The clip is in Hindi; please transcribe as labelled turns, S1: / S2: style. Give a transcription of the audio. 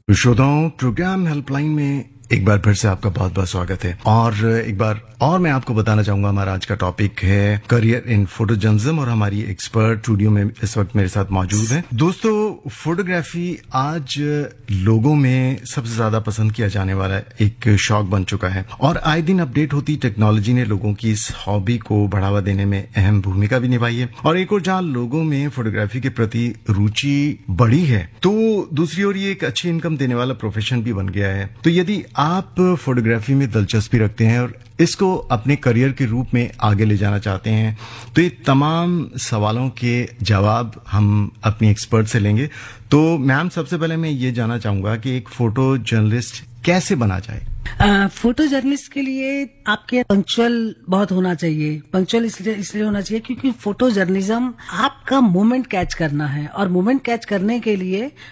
S1: श्रोताओं, प्रोग्राम हेल्पलाइन में एक बार फिर से आपका बहुत बहुत स्वागत है। और एक बार और मैं आपको बताना चाहूंगा, हमारा आज का टॉपिक है करियर इन फोटोजर्नलिज्म और हमारी एक्सपर्ट स्टूडियो में इस वक्त मेरे साथ मौजूद है। दोस्तों, फोटोग्राफी आज लोगों में सबसे ज्यादा पसंद किया जाने वाला एक शौक बन चुका है और आए दिन अपडेट होती टेक्नोलॉजी ने लोगों की इस हॉबी को बढ़ावा देने में अहम भूमिका भी निभाई है। और एक और जहां लोगों में फोटोग्राफी के प्रति रुचि बढ़ी है, तो दूसरी ओर ये एक अच्छी इनकम देने वाला प्रोफेशन भी बन गया है। तो यदि आप फोटोग्राफी में दिलचस्पी रखते हैं और इसको अपने करियर के रूप में आगे ले जाना चाहते हैं, तो ये तमाम सवालों के जवाब हम अपनी एक्सपर्ट से लेंगे। तो मैम, सबसे पहले मैं ये जानना चाहूंगा कि एक फोटो जर्नलिस्ट कैसे बना जाए?
S2: फोटो जर्नलिस्ट के लिए आपके पंक्चुअल बहुत होना चाहिए। पंक्चुअल इसलिए होना चाहिए क्योंकि फोटो जर्नलिज्म आपका मोमेंट कैच करना है और मोमेंट कैच करने के लिए